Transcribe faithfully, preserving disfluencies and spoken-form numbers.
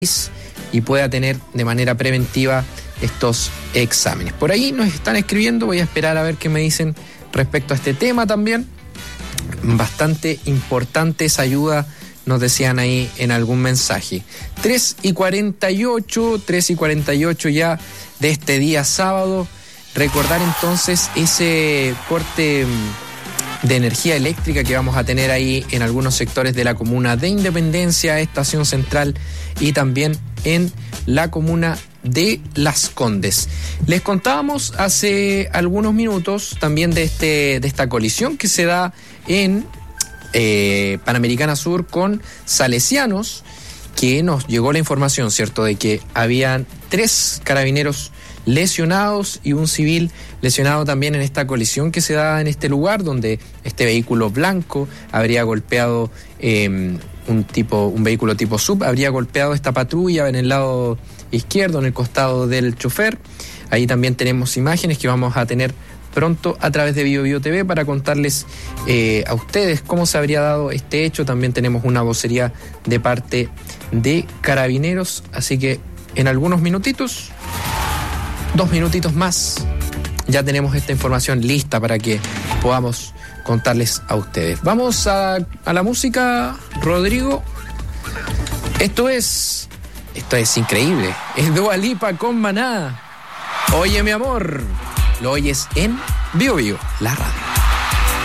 y pueda tener de manera preventiva estos exámenes. Por ahí nos están escribiendo, voy a esperar a ver qué me dicen respecto a este tema también. Bastante importante esa ayuda, nos decían ahí en algún mensaje. tres y cuarenta y ocho, tres y cuarenta y ocho ya de este día sábado. Recordar entonces ese corte de energía eléctrica que vamos a tener ahí en algunos sectores de la comuna de Independencia, Estación Central y también en la comuna de Las Condes. Les contábamos hace algunos minutos también de este de esta colisión que se da en eh, Panamericana Sur con Salesianos, que nos llegó la información, ¿cierto?, de que habían tres carabineros lesionados y un civil lesionado también en esta colisión que se da en este lugar, donde este vehículo blanco habría golpeado eh, un tipo, un vehículo tipo sub, habría golpeado esta patrulla en el lado izquierdo, en el costado del chofer. Ahí también tenemos imágenes que vamos a tener pronto a través de Bio Bio T V para contarles eh, a ustedes cómo se habría dado este hecho. También tenemos una vocería de parte de Carabineros, así que en algunos minutitos, dos minutitos más, ya tenemos esta información lista para que podamos contarles a ustedes. Vamos a, a la música, Rodrigo. Esto es, esto es increíble. Es Dua Lipa con Maná. Oye, mi amor, lo oyes en Bio Bio, la radio.